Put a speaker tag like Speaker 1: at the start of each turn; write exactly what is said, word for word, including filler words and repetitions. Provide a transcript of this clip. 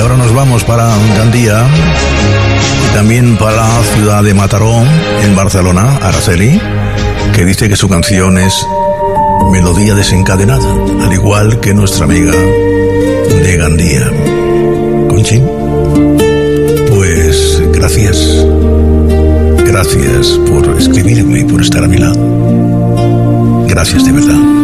Speaker 1: Ahora nos vamos para Gandía y también para la ciudad de Mataró, en Barcelona, Araceli, que dice que su canción es melodía desencadenada, al igual que nuestra amiga de Gandía. Conchi, pues gracias. Gracias por escribirme y por estar a mi lado. Gracias de verdad.